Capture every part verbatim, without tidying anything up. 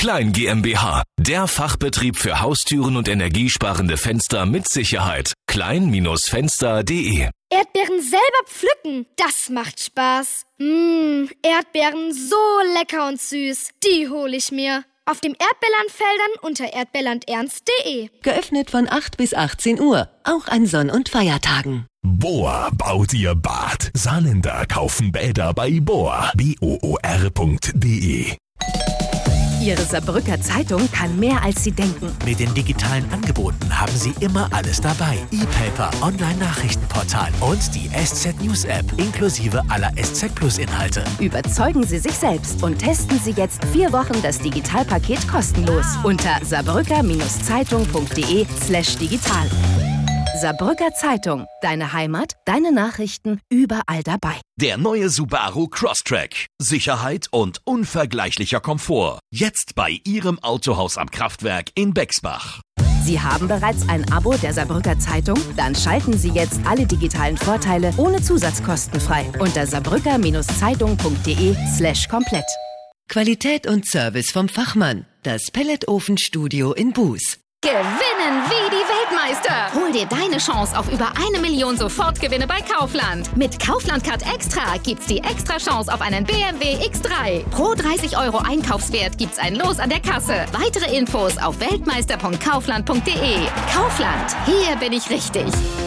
Klein GmbH, der Fachbetrieb für Haustüren und energiesparende Fenster mit Sicherheit. klein Bindestrich fenster punkt de. Erdbeeren selber pflücken, das macht Spaß. Mmh, Erdbeeren so lecker und süß, die hole ich mir. Auf dem Erdbeerlandfeldern unter erdbeerlandernst punkt de. Geöffnet von acht bis achtzehn Uhr, auch an Sonn- und Feiertagen. Bohr baut ihr Bad. Saarländer kaufen Bäder bei Bohr. B O O R punkt de. Ihre Saarbrücker Zeitung kann mehr, als Sie denken. Mit den digitalen Angeboten haben Sie immer alles dabei. E-Paper, Online-Nachrichtenportal und die S Z News App inklusive aller S Z Plus Inhalte. Überzeugen Sie sich selbst und testen Sie jetzt vier Wochen das Digitalpaket kostenlos unter saarbrücker-zeitung punkt de slash digital. Saarbrücker Zeitung. Deine Heimat, deine Nachrichten, überall dabei. Der neue Subaru Crosstrek. Sicherheit und unvergleichlicher Komfort. Jetzt bei Ihrem Autohaus am Kraftwerk in Bexbach. Sie haben bereits ein Abo der Saarbrücker Zeitung? Dann schalten Sie jetzt alle digitalen Vorteile ohne Zusatzkosten frei unter saarbrücker-zeitung punkt de slash komplett. Qualität und Service vom Fachmann. Das Pelletofenstudio in Buß. Gewinnen wie die Weltmeister! Hol dir deine Chance auf über eine Million Sofortgewinne bei Kaufland. Mit Kaufland Card Extra gibt's die extra Chance auf einen B M W X drei. Pro dreißig Euro Einkaufswert gibt's ein Los an der Kasse. Weitere Infos auf weltmeister punkt kaufland punkt de. Kaufland, hier bin ich richtig.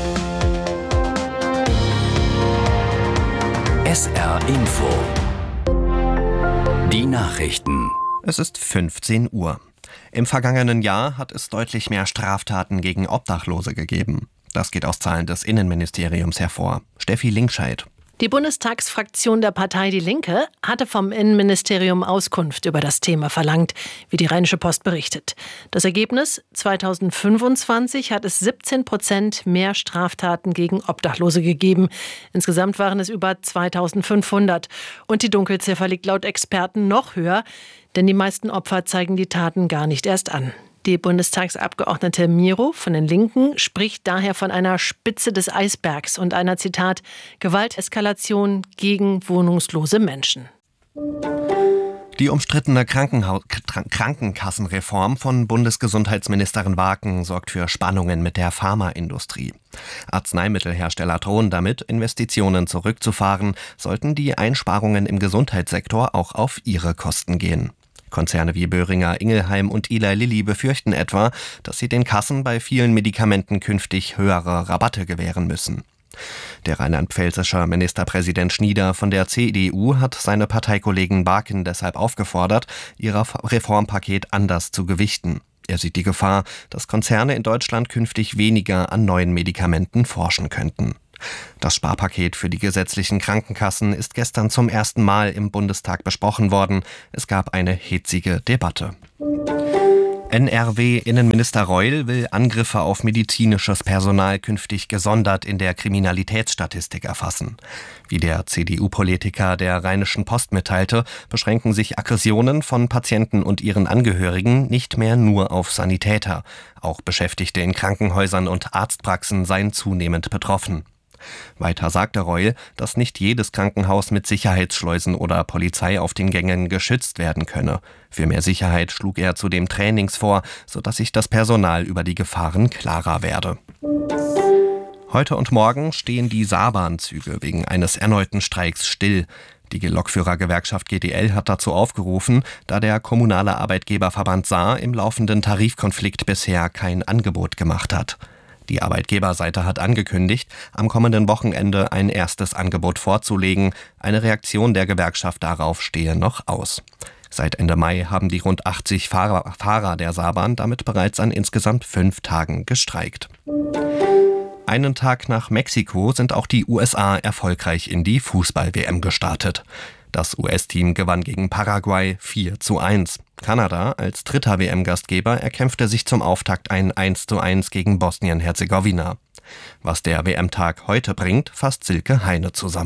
S R Info. Die Nachrichten. Es ist fünfzehn Uhr. Im vergangenen Jahr hat es deutlich mehr Straftaten gegen Obdachlose gegeben. Das geht aus Zahlen des Innenministeriums hervor. Steffi Linkscheid. Die Bundestagsfraktion der Partei Die Linke hatte vom Innenministerium Auskunft über das Thema verlangt, wie die Rheinische Post berichtet. Das Ergebnis: zweitausendfünfundzwanzig hat es siebzehn Prozent mehr Straftaten gegen Obdachlose gegeben. Insgesamt waren es über zweitausendfünfhundert. Und die Dunkelziffer liegt laut Experten noch höher, denn die meisten Opfer zeigen die Taten gar nicht erst an. Die Bundestagsabgeordnete Miro von den Linken spricht daher von einer Spitze des Eisbergs und einer, Zitat, Gewalteskalation gegen wohnungslose Menschen. Die umstrittene Krankenhau- Krankenkassenreform von Bundesgesundheitsministerin Waken sorgt für Spannungen mit der Pharmaindustrie. Arzneimittelhersteller drohen damit, Investitionen zurückzufahren, sollten die Einsparungen im Gesundheitssektor auch auf ihre Kosten gehen. Konzerne wie Boehringer Ingelheim und Eli Lilly befürchten etwa, dass sie den Kassen bei vielen Medikamenten künftig höhere Rabatte gewähren müssen. Der rheinland-pfälzische Ministerpräsident Schnieder von der C D U hat seine Parteikollegen Baken deshalb aufgefordert, ihr Reformpaket anders zu gewichten. Er sieht die Gefahr, dass Konzerne in Deutschland künftig weniger an neuen Medikamenten forschen könnten. Das Sparpaket für die gesetzlichen Krankenkassen ist gestern zum ersten Mal im Bundestag besprochen worden. Es gab eine hitzige Debatte. N R W-Innenminister Reul will Angriffe auf medizinisches Personal künftig gesondert in der Kriminalitätsstatistik erfassen. Wie der C D U-Politiker der Rheinischen Post mitteilte, beschränken sich Aggressionen von Patienten und ihren Angehörigen nicht mehr nur auf Sanitäter. Auch Beschäftigte in Krankenhäusern und Arztpraxen seien zunehmend betroffen. Weiter sagte Reul, dass nicht jedes Krankenhaus mit Sicherheitsschleusen oder Polizei auf den Gängen geschützt werden könne. Für mehr Sicherheit schlug er zudem Trainings vor, sodass sich das Personal über die Gefahren klarer werde. Heute und morgen stehen die Saarbahnzüge wegen eines erneuten Streiks still. Die Lokführergewerkschaft G D L hat dazu aufgerufen, da der kommunale Arbeitgeberverband Saar im laufenden Tarifkonflikt bisher kein Angebot gemacht hat. Die Arbeitgeberseite hat angekündigt, am kommenden Wochenende ein erstes Angebot vorzulegen. Eine Reaktion der Gewerkschaft darauf stehe noch aus. Seit Ende Mai haben die rund achtzig Fahrer, Fahrer der Saarbahn damit bereits an insgesamt fünf Tagen gestreikt. Einen Tag nach Mexiko sind auch die U S A erfolgreich in die Fußball-W M gestartet. Das U S-Team gewann gegen Paraguay vier zu eins. Kanada als dritter W M-Gastgeber erkämpfte sich zum Auftakt ein eins zu eins gegen Bosnien-Herzegowina. Was der W M-Tag heute bringt, fasst Silke Heine zusammen.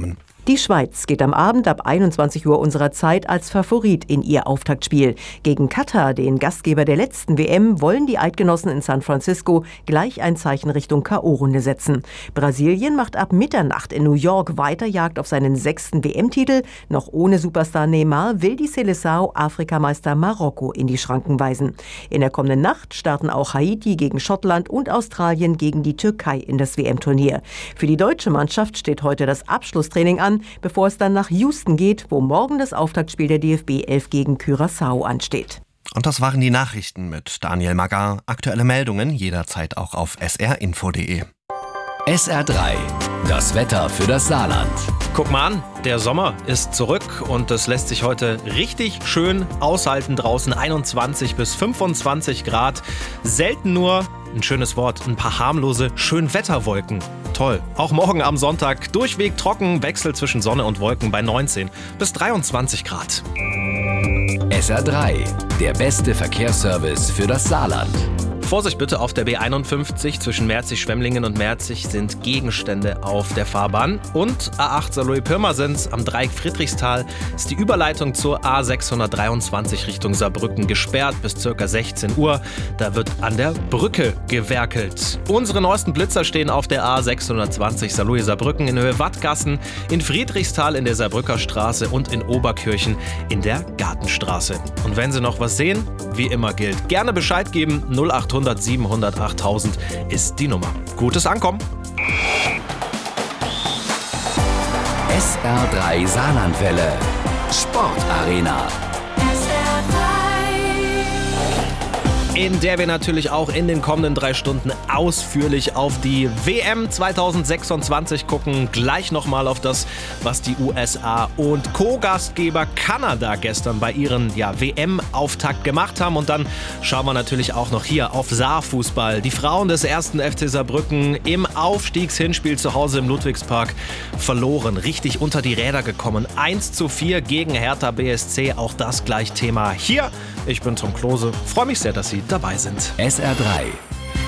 Die Schweiz geht am Abend ab einundzwanzig Uhr unserer Zeit als Favorit in ihr Auftaktspiel. Gegen Katar, den Gastgeber der letzten W M, wollen die Eidgenossen in San Francisco gleich ein Zeichen Richtung K O-Runde setzen. Brasilien macht ab Mitternacht in New York weiter Jagd auf seinen sechsten W M-Titel. Noch ohne Superstar Neymar will die Seleção Afrikameister Marokko in die Schranken weisen. In der kommenden Nacht starten auch Haiti gegen Schottland und Australien gegen die Türkei in das W M-Turnier. Für die deutsche Mannschaft steht heute das Abschlusstraining an, bevor es dann nach Houston geht, wo morgen das Auftaktspiel der D F B elf gegen Curaçao ansteht. Und das waren die Nachrichten mit Daniel Maggar. Aktuelle Meldungen jederzeit auch auf s r info punkt d e. S R drei, das Wetter für das Saarland. Guck mal an, der Sommer ist zurück und es lässt sich heute richtig schön aushalten draußen. einundzwanzig bis fünfundzwanzig Grad. Selten nur, ein schönes Wort, ein paar harmlose Schönwetterwolken. Toll. Auch morgen am Sonntag durchweg trocken, Wechsel zwischen Sonne und Wolken bei neunzehn bis dreiundzwanzig Grad. S R drei, der beste Verkehrsservice für das Saarland. Vorsicht bitte auf der B einundfünfzig zwischen Merzig-Schwemmlingen und Merzig sind Gegenstände auf der Fahrbahn. Und A acht Saarlouis-Pirmasens am Dreieck Friedrichsthal ist die Überleitung zur A sechshundertdreiundzwanzig Richtung Saarbrücken gesperrt bis ca. sechzehn Uhr. Da wird an der Brücke gewerkelt. Unsere neuesten Blitzer stehen auf der A sechshundertzwanzig Saarlouis-Saarbrücken in Höhe Wattgassen, in Friedrichsthal in der Saarbrücker Straße und in Oberkirchen in der Gartenstraße. Und wenn Sie noch was sehen, wie immer gilt, gerne Bescheid geben. null acht hundert siebenhundert achttausend ist die Nummer. Gutes Ankommen. S R drei Saarlandwelle. Sportarena. In der wir natürlich auch in den kommenden drei Stunden ausführlich auf die W M zweitausendsechsundzwanzig gucken. Gleich nochmal auf das, was die U S A und Co-Gastgeber Kanada gestern bei ihren ja, W M-Auftakt gemacht haben. Und dann schauen wir natürlich auch noch hier auf Saarfußball. Die Frauen des ersten F C Saarbrücken im Aufstiegshinspiel zu Hause im Ludwigspark verloren. Richtig unter die Räder gekommen. eins zu vier gegen Hertha B S C. Auch das gleich Thema hier. Ich bin Tom Klose. Freue mich sehr, dass Sie dabei sind. S R drei